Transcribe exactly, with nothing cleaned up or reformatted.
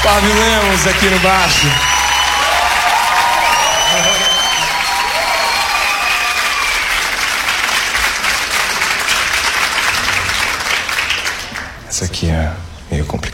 Fábio Lemos aqui no baixo. Essa aqui é meio complicada.